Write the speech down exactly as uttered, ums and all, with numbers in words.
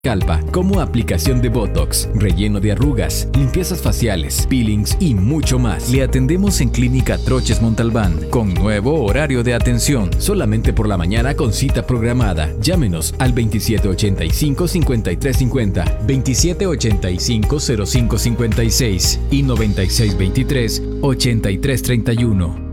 Calpa, como aplicación de Botox, relleno de arrugas, limpiezas faciales, peelings y mucho más. Le atendemos en Clínica Troches Montalbán, con nuevo horario de atención, solamente por la mañana con cita programada. Llámenos al veintisiete ochenta y cinco, cincuenta y tres cincuenta, veintisiete ochenta y cinco, cero cinco cincuenta y seis y noventa y seis veintitrés, ochenta y tres treinta y uno.